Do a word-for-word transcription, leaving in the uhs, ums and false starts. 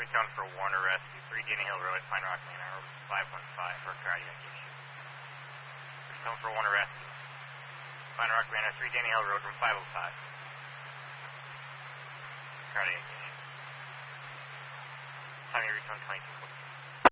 Ringtone for Warner Rescue, three Guinea Hill Road, Pine Rock Manor, over five one five for cardiac issue. Ringtone for Warner Rescue, Pine Rock Manor, three Guinea Hill Road, room five oh five. Cardiac issue. Time you return twenty-two.